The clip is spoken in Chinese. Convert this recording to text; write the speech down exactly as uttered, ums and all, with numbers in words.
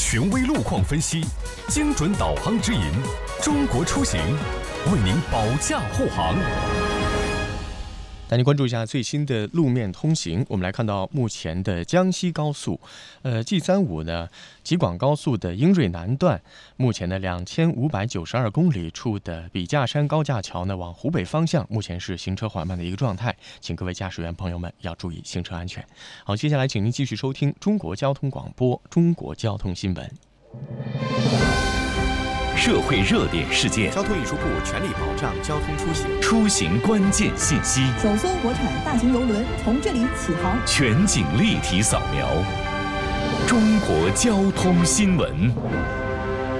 权威路况分析，精准导航指引，中国出行为您保驾护航。 带您关注一下最新的路面通行。我们来看到目前的江西高速，呃 G 三十五 呢，吉广高速的英瑞南段，目前的两千五百九十二公里处的笔架山高架桥呢，往湖北方向，目前是行车缓慢的一个状态，请各位驾驶员朋友们要注意行车安全。好，接下来请您继续收听中国交通广播，中国交通新闻。 社会热点事件， 交通运输部全力保障交通出行， 出行关键信息， 首艘国产大型邮轮从这里起航， 全景立体扫描，中国交通新闻。